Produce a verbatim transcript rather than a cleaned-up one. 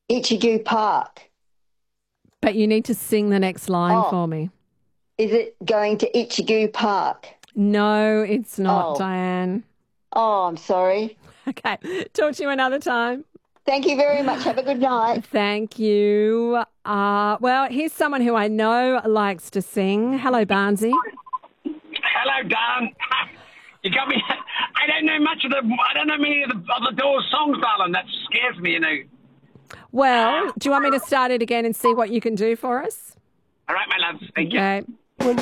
Ichigu Park. But you need to sing the next line Oh, for me. is it going to Ichigu Park? No, it's not, Oh, Diane. oh, I'm sorry. Okay. Talk to you another time. Thank you very much. Have a good night. Thank you. Uh, well, here's someone who I know likes to sing. Hello, Barnsey. Hello, Dan. You got me. I don't know much of the. I don't know many of the, of the Doors songs, darling. That scares me, you know. Well, do you want me to start it again and see what you can do for us? All right, my love. Thank you. Okay.